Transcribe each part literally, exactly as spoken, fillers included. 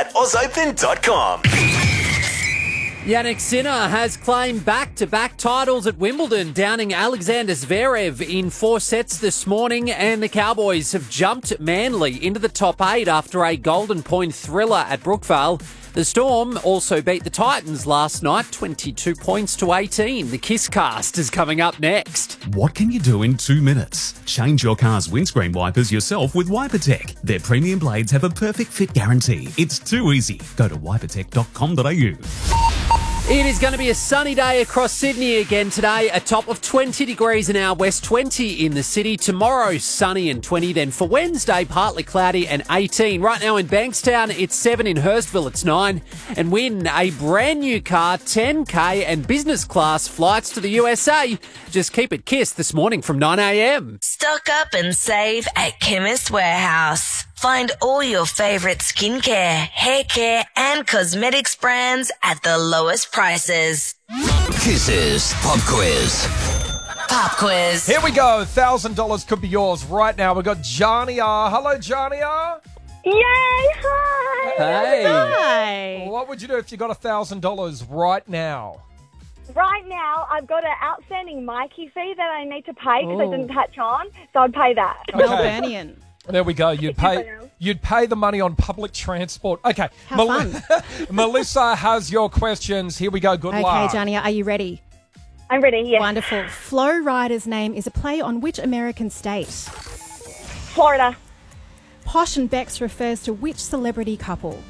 at oz open dot com. Yannick Sinner has claimed back-to-back titles at Wimbledon, downing Alexander Zverev in four sets this morning, and the Cowboys have jumped Manly into the top eight after a Golden Point thriller at Brookvale. The Storm also beat the Titans last night, twenty-two points to eighteen. The Kiss Cast is coming up next. What can you do in two minutes? Change your car's windscreen wipers yourself with WiperTech. Their premium blades have a perfect fit guarantee. It's too easy. Go to wipertech dot com dot a u. It is going to be a sunny day across Sydney again today. A top of twenty degrees in our west, twenty in the city. Tomorrow, sunny and twenty. Then for Wednesday, partly cloudy and eighteen. Right now in Bankstown, it's seven. In Hurstville, it's nine. And win a brand new car, ten K and business class flights to the U S A. Just keep it Kiss this morning from nine a.m. Stock up and save at Chemist Warehouse. Find all your favourite skincare, hair care and cosmetics brands at the lowest prices. Kiss's Pop Quiz. Pop quiz. Here we go. one thousand dollars could be yours right now. We've got Jania. Hello, Jania. Yay! Hi! Hey. Hi! What would you do if you got one thousand dollars right now? Right now, I've got an outstanding Mikey fee that I need to pay because I Oh. didn't touch on, so I'd pay that. Okay. There we go. You'd pay. Hello. You'd pay the money on public transport. Okay. How Melissa has your questions. Here we go. Good Okay, luck. Jania, are you ready? I'm ready, yes. Wonderful. Flo Rida's name is a play on which American state? Florida. Posh and Becks refers to which celebrity couple?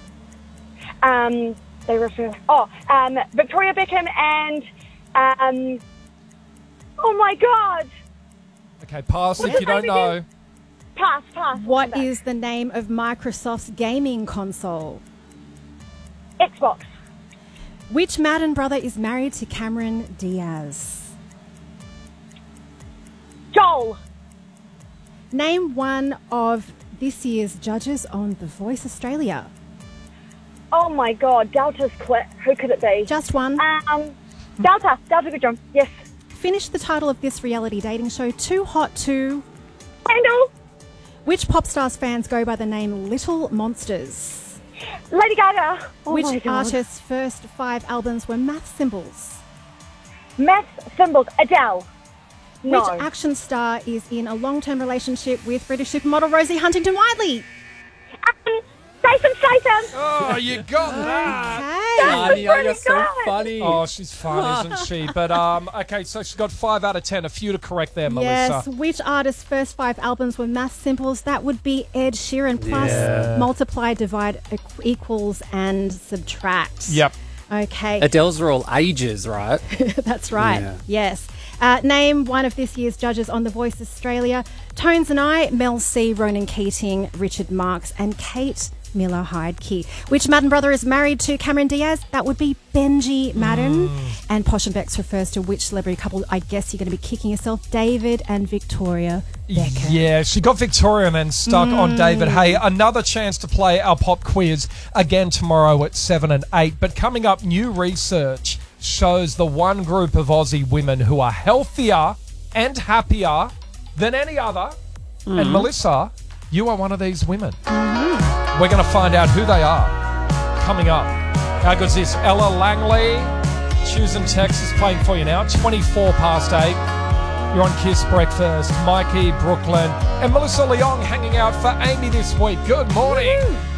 Um, they refer... Oh, um, Victoria Beckham and... Um, oh, my God. Okay, pass What if is you her don't name know. again? Pass, pass. What Come back. is the name of Microsoft's gaming console? Xbox. Which Madden brother is married to Cameron Diaz? Joel. Name one of this year's judges on The Voice Australia. Oh, my God. Delta's quit. Who could it be? Just one. Um, Delta. Delta Goodrum. Yes. Finish the title of this reality dating show, Too Hot to... Randall. Which pop stars fans go by the name Little Monsters? Lady Gaga. Oh, Which my God. artist's first five albums were math symbols? Math symbols. Adele. No. Which action star is in a long-term relationship with British supermodel Rosie Huntington-Whiteley? Um, Jason Statham. Oh, you got that. Okay. Jania, you're so good. funny. Oh, she's fun, isn't she? But, um, okay, so she's got five out of ten. A few to correct there, Yes. Melissa. Which artist's first five albums were math symbols? That would be Ed Sheeran. Plus, Yeah. multiply, divide, equ- equals, and subtract. Yep. Okay. Adele's are all ages, right? That's right. Yeah. Yes. Uh, name one of this year's judges on The Voice Australia. Tones and I, Mel C, Ronan Keating, Richard Marks, and Kate Miller Heidke. Which Madden brother is married to Cameron Diaz? That would be Benji Madden. Mm. And Posh and Becks refers to which celebrity couple? I guess you're going to be kicking yourself. David and Victoria Beckham. Yeah, she got Victoria and then stuck on David. Hey, another chance to play our pop quiz again tomorrow at seven and eight. But coming up, new research shows the one group of Aussie women who are healthier and happier than any other. And Melissa, you are one of these women. We're going to find out who they are coming up. How good's this? Ella Langley, Choosing Texas, playing for you now. twenty-four past eight. You're on Kiss Breakfast. Mikey, Brooklyn, and Melissa Leong hanging out for Amy this week. Good morning. Woo.